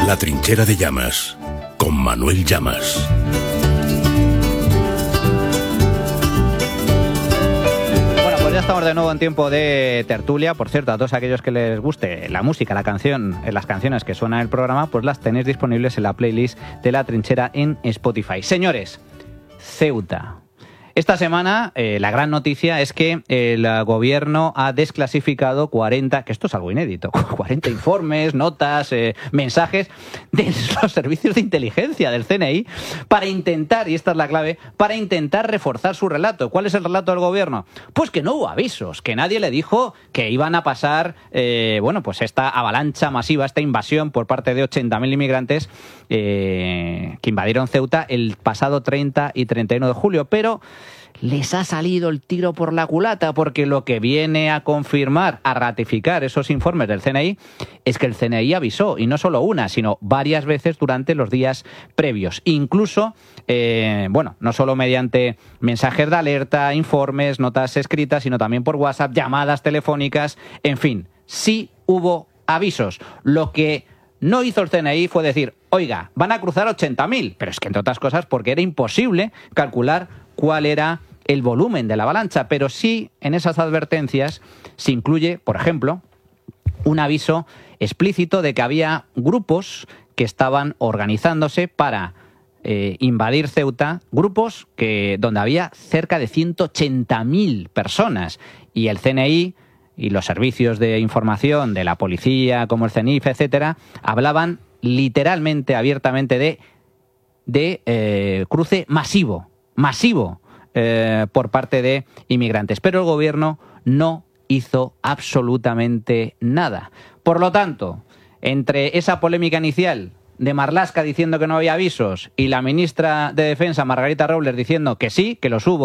La trinchera de Llamas, con Manuel Llamas. Ya estamos de nuevo en tiempo de tertulia. Por cierto, a todos aquellos que les guste la música, las canciones que suenan en el programa, pues las tenéis disponibles en la playlist de La Trinchera en Spotify. Señores, Ceuta. Esta semana la gran noticia es que el gobierno ha desclasificado 40, que esto es algo inédito, 40 informes, notas, mensajes de los servicios de inteligencia del CNI para intentar, y esta es la clave, para intentar reforzar su relato. ¿Cuál es el relato del gobierno? Pues que no hubo avisos, que nadie le dijo que iban a pasar, pues esta avalancha masiva, esta invasión por parte de 80.000 inmigrantes que invadieron Ceuta el pasado 30 y 31 de julio, pero les ha salido el tiro por la culata, porque lo que viene a confirmar, a ratificar esos informes del CNI, es que el CNI avisó, y no solo una, sino varias veces durante los días previos. Incluso, no solo mediante mensajes de alerta, informes, notas escritas, sino también por WhatsApp, llamadas telefónicas, en fin, sí hubo avisos. Lo que no hizo el CNI fue decir, oiga, van a cruzar 80.000, pero es que entre otras cosas porque era imposible calcular cuál era el volumen de la avalancha, pero sí en esas advertencias se incluye, por ejemplo, un aviso explícito de que había grupos que estaban organizándose para invadir Ceuta, grupos donde había cerca de 180.000 personas, y el CNI y los servicios de información de la policía, como el CENIF, etcétera, hablaban literalmente, abiertamente de cruce masivo por parte de inmigrantes. Pero el gobierno no hizo absolutamente nada. Por lo tanto, entre esa polémica inicial de Marlaska diciendo que no había avisos y la ministra de Defensa, Margarita Robles, diciendo que sí, que los hubo,